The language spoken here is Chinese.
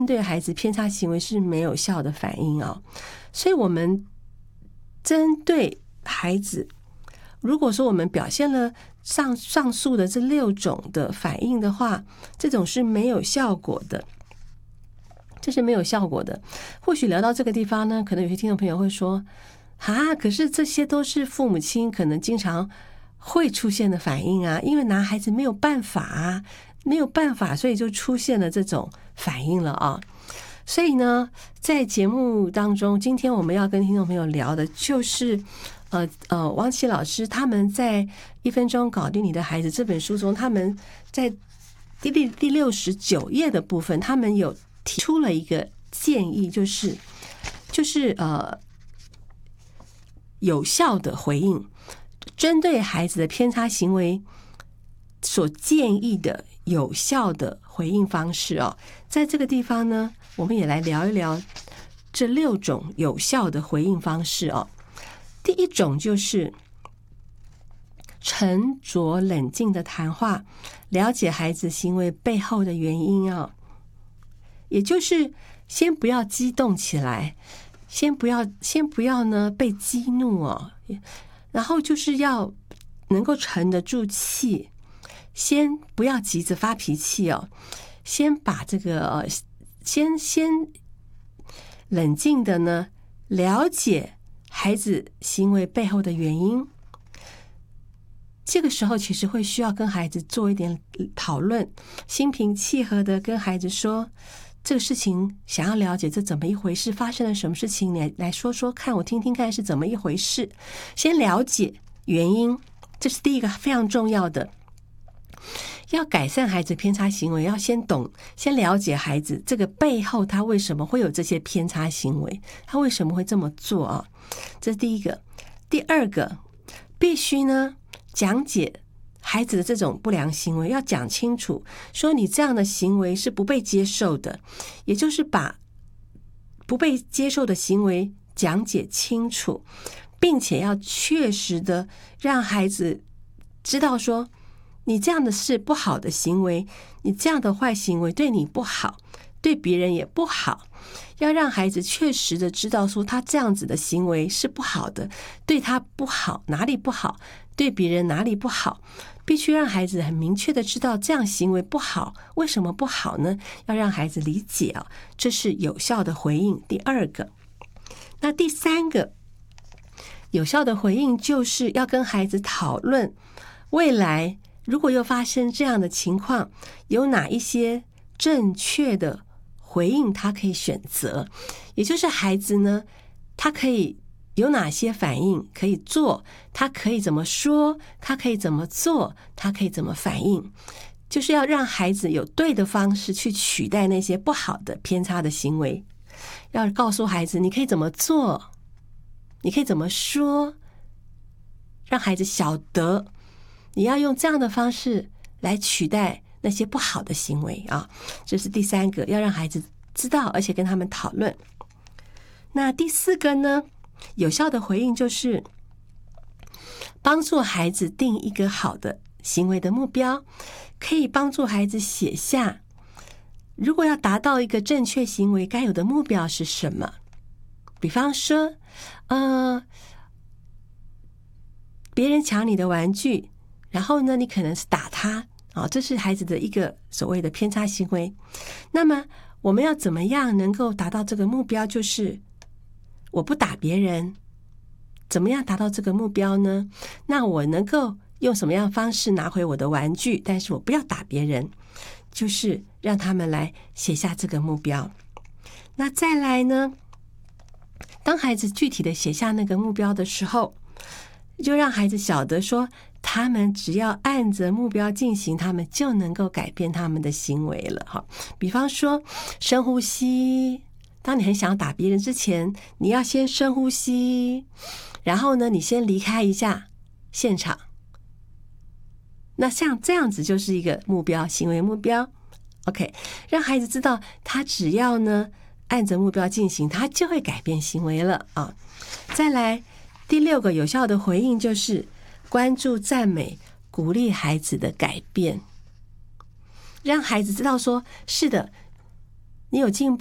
对孩子偏差行为是没有效的反应啊。所以我们针对孩子，如果说我们表现了上述的这6种的反应的话，这种是没有效果的，这是没有效果的。或许聊到这个地方呢，可能有些听众朋友会说可是这些都是父母亲可能经常会出现的反应啊，因为拿孩子没有办法，所以就出现了这种反应了啊。所以呢，在节目当中，今天我们要跟听众朋友聊的就是王琦老师他们在1分钟搞定你的孩子这本书中，他们在第69页的部分，他们有提出了一个建议，就是有效的回应，针对孩子的偏差行为所建议的有效的回应方式哦。在这个地方呢，我们也来聊一聊这6种有效的回应方式哦。第一种就是沉着冷静的谈话，了解孩子行为背后的原因哦。也就是先不要激动起来，先不要呢被激怒哦，然后就是要能够沉得住气，先不要急着发脾气哦，先把这个先冷静的呢了解孩子行为背后的原因。这个时候其实会需要跟孩子做一点讨论，心平气和的跟孩子说这个事情想要了解这怎么一回事，发生了什么事情，你来说说看，我听听看是怎么一回事。先了解原因，这是第一个非常重要的。要改善孩子偏差行为，要先了解孩子这个背后他为什么会有这些偏差行为，他为什么会这么做啊？这是第一个。第二个，必须呢讲解孩子的这种不良行为，要讲清楚，说你这样的行为是不被接受的，也就是把不被接受的行为讲解清楚，并且要确实的让孩子知道说你这样的是不好的行为，你这样的坏行为对你不好，对别人也不好，要让孩子确实的知道说他这样子的行为是不好的，对他不好，哪里不好，对别人哪里不好，必须让孩子很明确的知道这样行为不好，为什么不好呢？要让孩子理解啊，这是有效的回应。第二个，那第三个有效的回应就是要跟孩子讨论未来如果又发生这样的情况，有哪一些正确的回应他可以选择，也就是孩子呢，他可以有哪些反应可以做，他可以怎么说，他可以怎么做，他可以怎么反应，就是要让孩子有对的方式去取代那些不好的偏差的行为。要告诉孩子你可以怎么做，你可以怎么说，让孩子晓得你要用这样的方式来取代那些不好的行为啊。这是第三个，要让孩子知道，而且跟他们讨论。那第四个呢，有效的回应就是帮助孩子定一个好的行为的目标，可以帮助孩子写下如果要达到一个正确行为该有的目标是什么。比方说别人抢你的玩具，然后呢你可能是打他这是孩子的一个所谓的偏差行为。那么我们要怎么样能够达到这个目标，就是我不打别人。怎么样达到这个目标呢？那我能够用什么样的方式拿回我的玩具，但是我不要打别人，就是让他们来写下这个目标。那再来呢，当孩子具体的写下那个目标的时候，就让孩子晓得说他们只要按着目标进行，他们就能够改变他们的行为了。比方说深呼吸，当你很想打别人之前，你要先深呼吸，然后呢你先离开一下现场。那像这样子就是一个目标，行为目标。 OK， 让孩子知道他只要呢按着目标进行，他就会改变行为了啊。再来第六个有效的回应就是关注赞美鼓励孩子的改变，让孩子知道说是的， 你有进步。